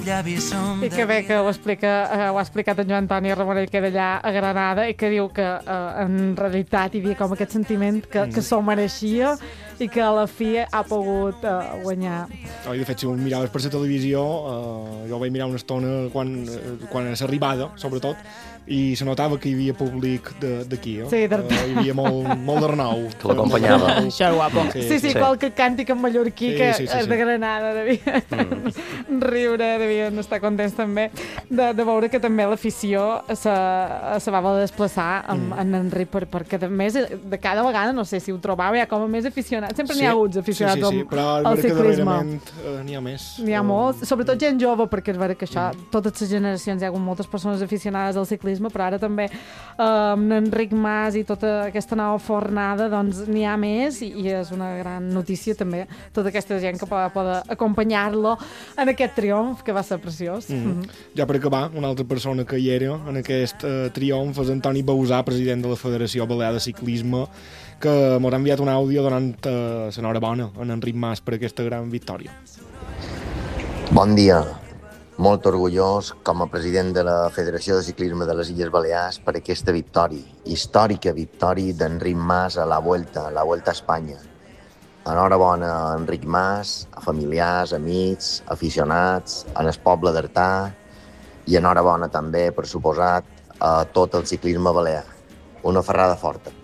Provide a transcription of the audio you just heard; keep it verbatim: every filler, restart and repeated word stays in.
llavis som I que bé que ho, explica, eh, ho ha explicat en Joan Antoni Ramonell, que era allà a Granada, i que diu que eh, en realitat hi havia com aquest sentiment que, que s'ho mereixia i que a la fi ha pogut eh, guanyar. Oh, I de fet, si ho miraves per la televisió, eh, jo ho vaig mirar una estona quan, eh, quan era l'arribada, sobretot, i se notava que hi havia públic d'aquí, eh? Sí, de... uh, hi havia molt, molt d'Arnau. Que l'acompanyava. Això és guapo. Sí, sí, sí, sí. Qualque càntic en mallorquí Sí, que sí, sí, sí. és de Granada, devien mm. riure, devien estar contents també de, de veure que també l'afició se, se va voler desplaçar amb, mm. en Enric, per, perquè de més, de cada vegada, no sé si ho trobava, ja com a més aficionat, sempre Sí. n'hi ha hagut aficionats sí, sí, sí. Però al, al ciclisme. Uh, n'hi ha més. N'hi ha uh, molts, sobretot gent jove, perquè és vera que això, mm. totes les generacions hi ha hagut moltes persones aficionades al ciclisme, però ara també eh, amb Enric Mas i tota aquesta nova fornada, doncs n'hi ha més i, i és una gran notícia també tota aquesta gent que pot poder acompanyar-lo en aquest triomf, que va ser preciós. Mm. Mm-hmm. Ja per acabar, una altra persona que hi era en aquest uh, triomf és Antoni Bausà, president de la Federació Balear de Ciclisme, que m'ha enviat un àudio donant uh, l'enhorabona a Enric Mas per aquesta gran victòria. Bon dia. Molt orgullós com a president de la Federació de Ciclisme de les Illes Balears per aquesta victòria, històrica victòria d'Enric Mas a la Vuelta, a la Vuelta a Espanya. Enhorabona a Enric Mas, a familiars, amics, aficionats, en el poble d'Artà i enhorabona també, per suposat, a tot el ciclisme balear. Una ferrada forta.